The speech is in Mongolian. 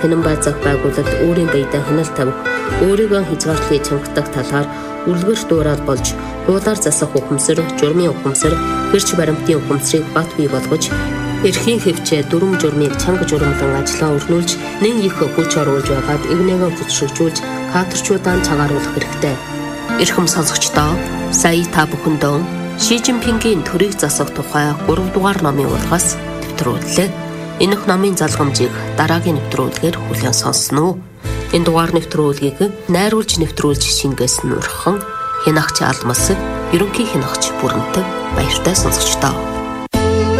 хянан байцаах байгууллагад өөрийн баядаа хяналт тавих, өөрийгөө хязгаарлалыг чангадаг талаар үлгэр дуурал болж, хуулаар засах ухамсар, журмын ухамсар, гэрч баримтын ухамсарыг бат бий болгож, эрхийн хэвчээ дүрм журмыг чанга журмлан ажиллаа өрнүүлж, нэн их хүч оруулж байгаад эгнээгээ хөдөлшөжүүлж, кадрчуудаа цагааруулах хэрэгтэй. Эрхэм сонсогчдоо, сая та бүхэндөө Ши Жинпингийн төрийг засах тухай 3 дугаар номын ургаас нэвтрүүллээ. Энэх номын залгамжийг дараагийн нэвтрүүлгээр хүлээн сонсноо. Энэ дугаар нэвтрүүлгийг найруулж нэвтрүүлж шингээсэн Нурхан, хянагч Алмас, ерөнхий хянагч Бүрэнтэг баяртай сонсогчдоо.